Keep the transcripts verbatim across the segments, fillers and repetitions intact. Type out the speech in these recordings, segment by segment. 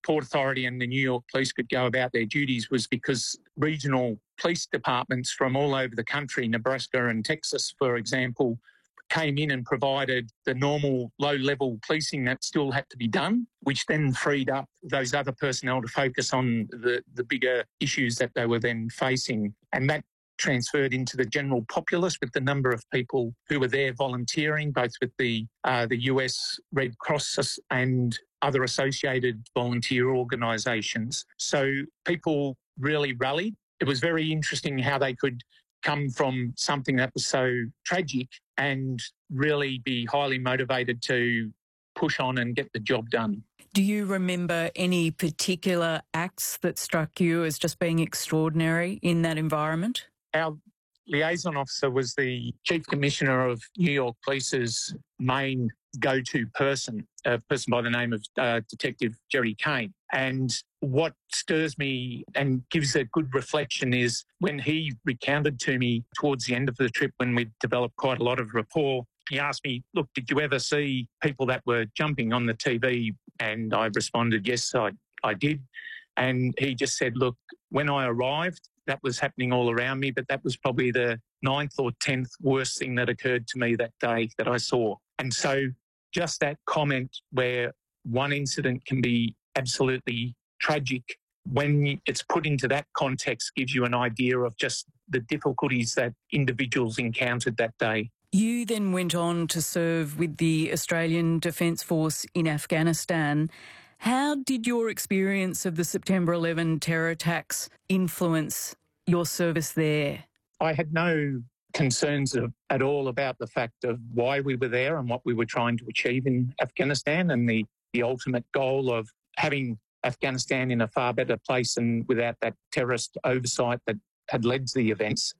Port Authority and the New York Police could go about their duties was because regional police departments from all over the country, Nebraska and Texas, for example, came in and provided the normal low-level policing that still had to be done, which then freed up those other personnel to focus on the, the bigger issues that they were then facing. And that transferred into the general populace with the number of people who were there volunteering, both with the uh, the U S Red Cross and other associated volunteer organisations. So people really rallied. It was very interesting how they could come from something that was so tragic and really be highly motivated to push on and get the job done. Do you remember any particular acts that struck you as just being extraordinary in that environment? Our liaison officer was the Chief Commissioner of New York Police's main go-to person, a person by the name of uh, Detective Jerry Kane. And what stirs me and gives a good reflection is when he recounted to me towards the end of the trip, when we'd developed quite a lot of rapport, he asked me, look, did you ever see people that were jumping on the T V? And I responded, yes, I, I did. And he just said, look, when I arrived, that was happening all around me, but that was probably the ninth or tenth worst thing that occurred to me that day that I saw. And so just that comment where one incident can be absolutely tragic, when it's put into that context, gives you an idea of just the difficulties that individuals encountered that day. You then went on to serve with the Australian Defence Force in Afghanistan. How did your experience of the September eleventh terror attacks influence your service there? I had no concerns of, at all about the fact of why we were there and what we were trying to achieve in Afghanistan and the, the ultimate goal of having Afghanistan in a far better place and without that terrorist oversight that had led to the events.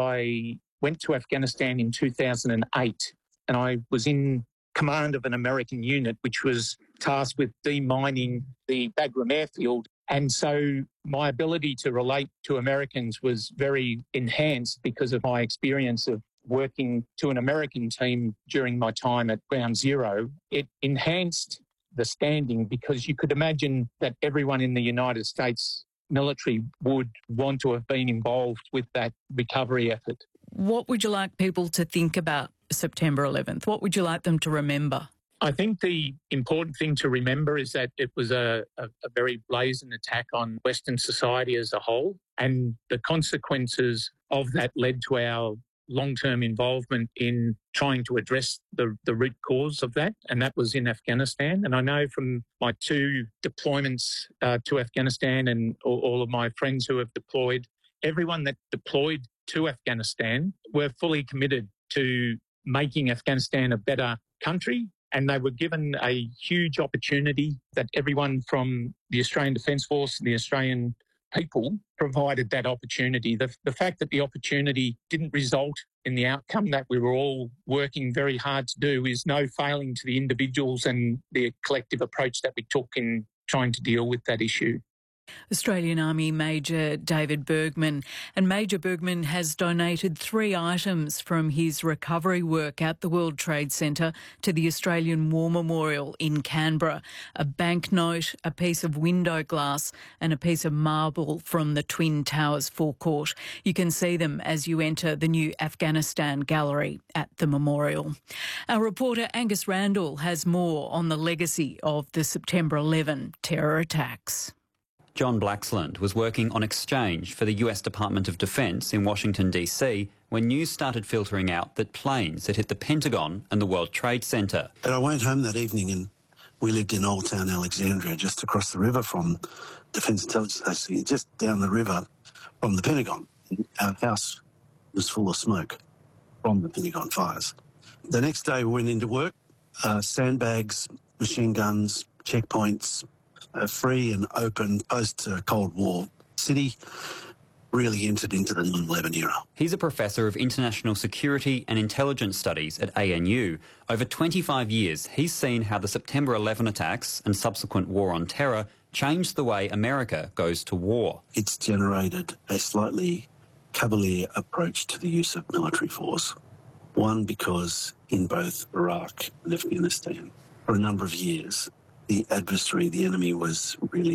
I went to Afghanistan in two thousand eight and I was in command of an American unit which was tasked with demining the Bagram airfield. And so my ability to relate to Americans was very enhanced because of my experience of working to an American team during my time at Ground Zero. It enhanced the standing because you could imagine that everyone in the United States military would want to have been involved with that recovery effort. What would you like people to think about September eleventh? What would you like them to remember? I think the important thing to remember is that it was a, a, a very brazen attack on Western society as a whole, and the consequences of that led to our long-term involvement in trying to address the, the root cause of that, and that was in Afghanistan. And I know from my two deployments uh, to Afghanistan and all, all of my friends who have deployed, everyone that deployed to Afghanistan were fully committed to making Afghanistan a better country, and they were given a huge opportunity that everyone from the Australian Defence Force and the Australian people provided that opportunity. The, the fact that the opportunity didn't result in the outcome that we were all working very hard to do is no failing to the individuals and the collective approach that we took in trying to deal with that issue. Australian Army Major David Bergman. And Major Bergman has donated three items from his recovery work at the World Trade Centre to the Australian War Memorial in Canberra: a banknote, a piece of window glass and a piece of marble from the Twin Towers forecourt. You can see them as you enter the new Afghanistan gallery at the memorial. Our reporter Angus Randall has more on the legacy of the September eleventh terror attacks. John Blaxland was working on exchange for the U S Department of Defence in Washington, D C when news started filtering out that planes had hit the Pentagon and the World Trade Centre. And I went home that evening and we lived in Old Town Alexandria, just across the river from Defence Intelligence Agency, just down the river from the Pentagon. Our house was full of smoke from the Pentagon fires. The next day we went into work, uh, sandbags, machine guns, checkpoints, a free and open post-Cold War city, really entered into the nine eleven era. He's a professor of international security and intelligence studies at A N U. Over twenty-five years, he's seen how the September eleventh attacks and subsequent war on terror changed the way America goes to war. It's generated a slightly cavalier approach to the use of military force. One, because in both Iraq and Afghanistan, for a number of years, the adversary, the enemy, was really